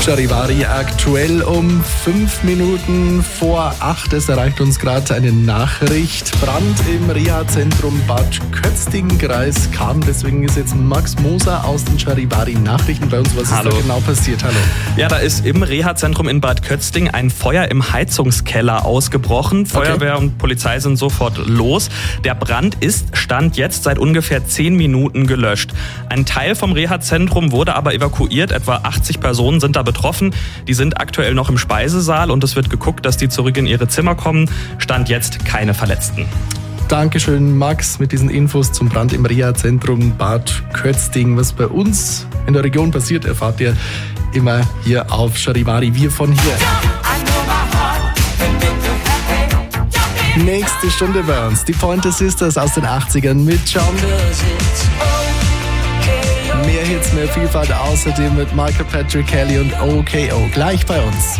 Charivari aktuell um 5 Minuten vor 8. Es erreicht uns gerade eine Nachricht. Brand im Reha-Zentrum Bad Kötzting, Kreis Cham. Deswegen ist jetzt Max Moser aus den Charivari Nachrichten bei uns. Was ist da genau passiert? Hallo. Ja, da ist im Reha-Zentrum in Bad Kötzting ein Feuer im Heizungskeller ausgebrochen. Feuerwehr und Polizei sind sofort los. Der Brand ist, Stand jetzt, seit ungefähr 10 Minuten gelöscht. Ein Teil vom Reha-Zentrum wurde aber evakuiert. Etwa 80 Personen sind da betroffen. Die sind aktuell noch im Speisesaal und es wird geguckt, dass die zurück in ihre Zimmer kommen. Stand jetzt keine Verletzten. Dankeschön, Max, mit diesen Infos zum Brand im Reha-Zentrum Bad Kötzting. Was bei uns in der Region passiert, erfahrt ihr immer hier auf Charivari. Wir von hier. Nächste Stunde bei uns. Die Pointer Sisters aus den 80ern mit John. Mehr Hits, mehr Vielfalt, außerdem mit Michael Patrick Kelly und OKO. Gleich bei uns.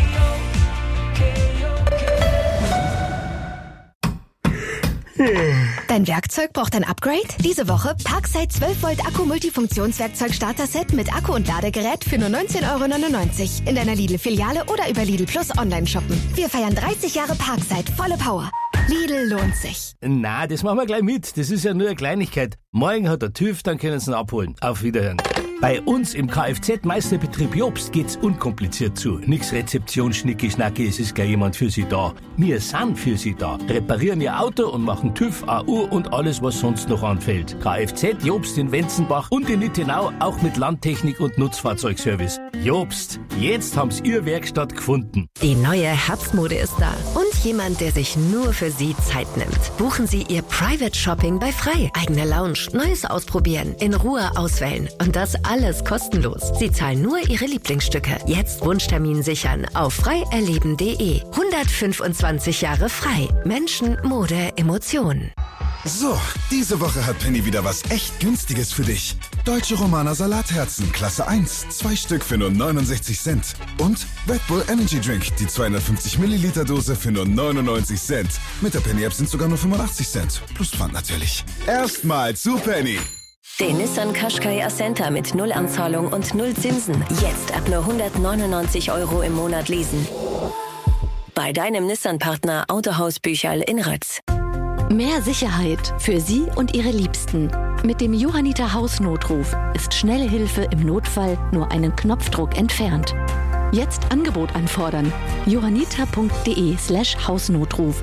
Dein Werkzeug braucht ein Upgrade? Diese Woche Parkside 12 Volt Akku Multifunktionswerkzeug Starter-Set mit Akku und Ladegerät für nur 19,99 € in deiner Lidl-Filiale oder über Lidl Plus online shoppen. Wir feiern 30 Jahre Parkside, volle Power. Lidl lohnt sich. Na, das machen wir gleich mit. Das ist ja nur eine Kleinigkeit. Morgen hat der TÜV, dann können Sie ihn abholen. Auf Wiederhören. Bei uns im Kfz-Meisterbetrieb Jobst geht's unkompliziert zu. Nix Rezeption, Schnicki-Schnacki, es ist gleich jemand für Sie da. Wir sind für Sie da. Reparieren Ihr Auto und machen TÜV, AU und alles, was sonst noch anfällt. Kfz Jobst in Wenzenbach und in Nittenau, auch mit Landtechnik und Nutzfahrzeugservice. Jobst, jetzt haben's Ihr Werkstatt gefunden. Die neue Herbstmode ist da. Und jemand, der sich nur für Sie Zeit nimmt. Buchen Sie Ihr Private Shopping bei Frei. Eigene Lounge, Neues ausprobieren, in Ruhe auswählen. Und das alles kostenlos. Sie zahlen nur Ihre Lieblingsstücke. Jetzt Wunschtermin sichern auf freierleben.de. 125 Jahre Frei. Menschen, Mode, Emotionen. So, diese Woche hat Penny wieder was echt Günstiges für dich. Deutsche Romaner Salatherzen, Klasse 1, 2 Stück für nur 69 Cent. Und Red Bull Energy Drink, die 250 Milliliter Dose für nur 99 Cent. Mit der Penny App sind sogar nur 85 Cent. Plus Pfand natürlich. Erstmal zu Penny. Den Nissan Qashqai Ascenta mit 0 Anzahlung und 0 Zinsen. Jetzt ab nur 199 € im Monat leasen. Bei deinem Nissan-Partner Autohaus Bücherl in Rötz. Mehr Sicherheit für Sie und Ihre Liebsten. Mit dem Johanniter Hausnotruf ist schnelle Hilfe im Notfall nur einen Knopfdruck entfernt. Jetzt Angebot anfordern. johanniter.de/Hausnotruf.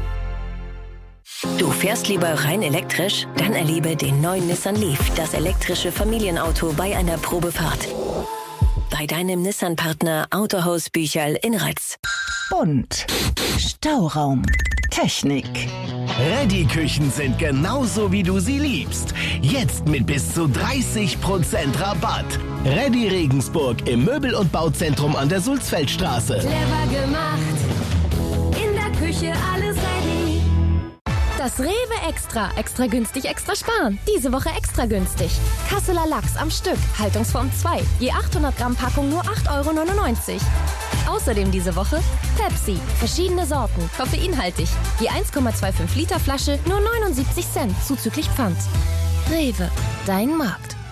Du fährst lieber rein elektrisch? Dann erlebe den neuen Nissan Leaf, das elektrische Familienauto bei einer Probefahrt. Bei deinem Nissan-Partner Autohaus Bücherl in Rötz. Bunt. Stauraum. Technik. Ready-Küchen sind genauso, wie du sie liebst. Jetzt mit bis zu 30% Rabatt. Ready Regensburg im Möbel- und Bauzentrum an der Sulzfeldstraße. Clever gemacht. In der Küche alles ready. Das Rewe Extra. Extra günstig, extra sparen. Diese Woche extra günstig. Kasseler Lachs am Stück. Haltungsform 2. Je 800 Gramm Packung nur 8,99 €. Außerdem diese Woche Pepsi. Verschiedene Sorten. Koffeinhaltig. Je 1,25 Liter Flasche nur 79 Cent. Zuzüglich Pfand. Rewe. Dein Markt.